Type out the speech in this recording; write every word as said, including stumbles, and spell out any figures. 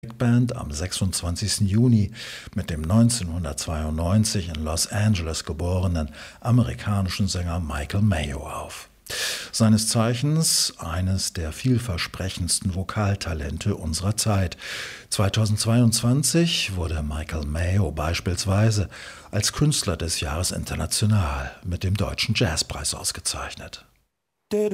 Big Band am sechsundzwanzigsten Juni mit dem neunzehnhundertzweiundneunzig in Los Angeles geborenen amerikanischen Sänger Michael Mayo auf. Seines Zeichens eines der vielversprechendsten Vokaltalente unserer Zeit. zweitausendzweiundzwanzig wurde Michael Mayo beispielsweise als Künstler des Jahres international mit dem Deutschen Jazzpreis ausgezeichnet.